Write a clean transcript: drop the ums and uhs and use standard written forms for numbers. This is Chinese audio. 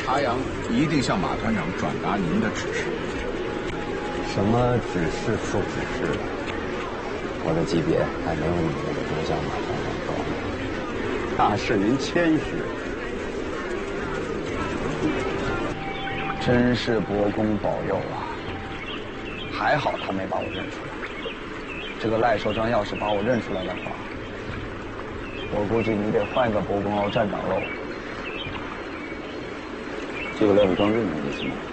查阳一定向马团长转达您的指示。 什么指示不指示的？我的级别还没有你那个中将马团长高呢。 大事您谦虚。 真是伯公保佑啊！还好他没把我认出来。这个赖首长要是把我认出来的话，我估计你得换个伯公熬站长喽。 这个赖首长认你意思吗？